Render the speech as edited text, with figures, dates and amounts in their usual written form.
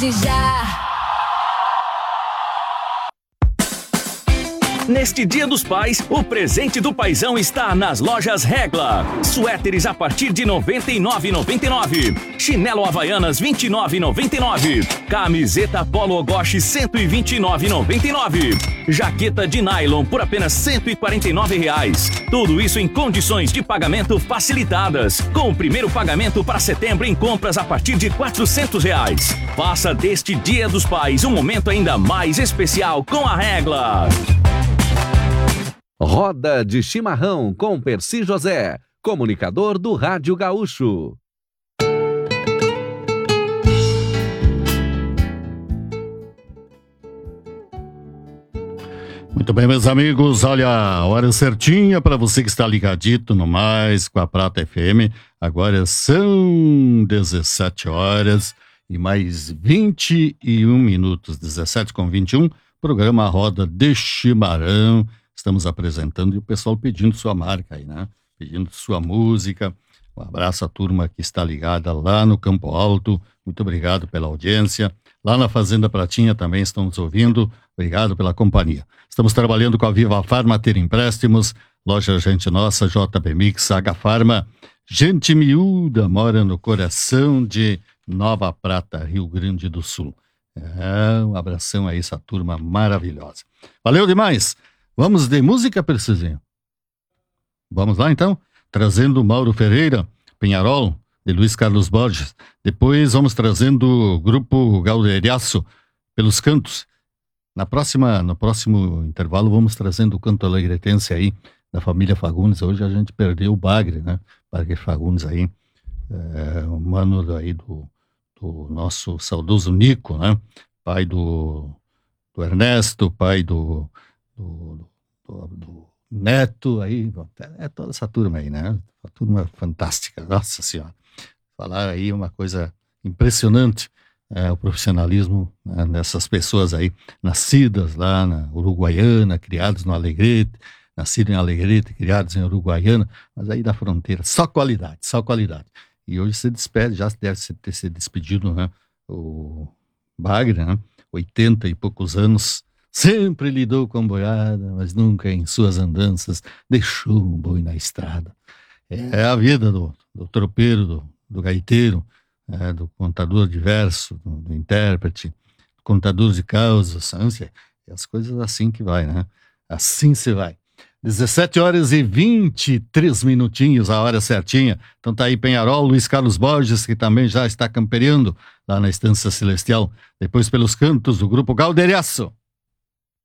Já. Neste Dia dos Pais, o presente do paizão está nas lojas Regla. Suéteres a partir de R$ 99,99. Chinelo Havaianas R$ 29,99. Camiseta Polo Ogoshi R$ 129,99. Jaqueta de nylon por apenas R$ 149,00. Tudo isso em condições de pagamento facilitadas. Com o primeiro pagamento para setembro em compras a partir de R$ 400,00. Faça deste Dia dos Pais um momento ainda mais especial com a Regla. Roda de Chimarrão com Percy José, comunicador do Rádio Gaúcho. Muito bem, meus amigos, olha, a hora certinha para você que está ligadito no Mais com a Prata FM. Agora são 17 horas e mais 21 minutos, 17:21, programa Roda de Chimarrão. Estamos apresentando e o pessoal pedindo sua marca aí, né? Pedindo sua música. Um abraço à turma que está ligada lá no Campo Alto. Muito obrigado pela audiência. Lá na Fazenda Pratinha também estão nos ouvindo. Obrigado pela companhia. Estamos trabalhando com a Viva Farma Ter Empréstimos, Loja Gente Nossa, JB Mix, Saga Farma. Gente miúda mora no coração de Nova Prata, Rio Grande do Sul. Um abração a essa turma maravilhosa. Valeu demais! Vamos de música, Percizinho? Vamos lá, então? Trazendo Mauro Ferreira, Penharol, de Luiz Carlos Borges. Depois vamos trazendo o grupo Galderiaço, Pelos Cantos. No próximo intervalo vamos trazendo o canto alegretense aí, da família Fagundes. Hoje a gente perdeu o Bagre, né? Bagre Fagundes aí, o mano aí do nosso saudoso Nico, né? Pai do Ernesto, pai do Neto, aí, toda essa turma aí, né? Uma turma fantástica, nossa senhora. Falar aí uma coisa impressionante, o profissionalismo, né, dessas pessoas aí, nascidas lá na Uruguaiana, criadas no Alegrete, nascidos em Alegrete, criados em Uruguaiana, mas aí da fronteira, só qualidade, só qualidade. E hoje se despede, já deve ter se despedido, né? O Bagre, né? 80 e poucos anos, sempre lidou com boiada, mas nunca em suas andanças deixou um boi na estrada. É a vida do tropeiro, do gaiteiro, do contador de verso, do intérprete, do contador de causas, as coisas assim que vai, né? Assim se vai. 17 horas e 23 minutinhos, a hora certinha. Então tá aí Penharol, Luiz Carlos Borges, que também já está campeando lá na Estância Celestial. Depois Pelos Cantos, do grupo Galderiaço.